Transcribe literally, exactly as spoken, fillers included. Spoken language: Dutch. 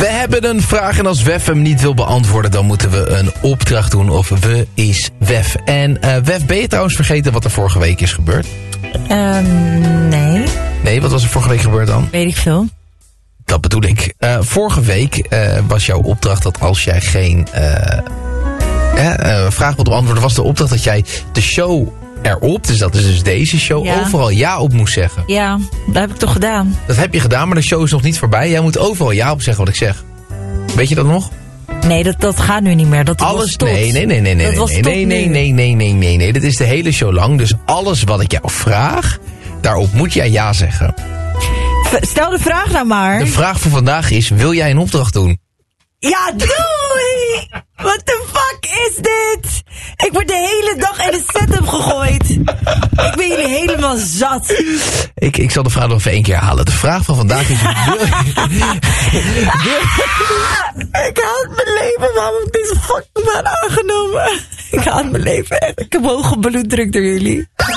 We hebben een vraag en als Wef hem niet wil beantwoorden... dan moeten we een opdracht doen of we is Wef. En uh, Wef, ben je trouwens vergeten wat er vorige week is gebeurd? Uh, nee. Nee, wat was er vorige week gebeurd dan? Weet ik veel. Dat bedoel ik. Uh, vorige week uh, was jouw opdracht dat als jij geen uh, uh, vraag wilde beantwoorden... was de opdracht dat jij de show erop, dus dat is dus deze show, ja. overal ja op moest zeggen. Ja, dat heb ik toch gedaan. Dat heb je gedaan, maar de show is nog niet voorbij. Jij moet overal ja op zeggen wat ik zeg. Weet je dat nog? Nee, dat, dat gaat nu niet meer. Dat alles, was tot. Nee, nee, nee, nee, nee, dat was nee, nee, nee, nee, nee, nee, nee, nee. Dit is de hele show lang. Dus alles wat ik jou vraag, daarop moet jij ja zeggen. Stel de vraag nou maar. De vraag voor vandaag is, wil jij een opdracht doen? Ja, doei! What the fuck is dit? Ik word de hele dag in de setup gegooid. Ik ben jullie helemaal zat. Ik, ik zal de vraag nog even één keer halen. De vraag van vandaag is... wil, wil, ik haat mijn leven, waarom heb ik deze fucking baan aangenomen? Ik haat mijn leven echt. Ik heb hoge bloeddruk door jullie.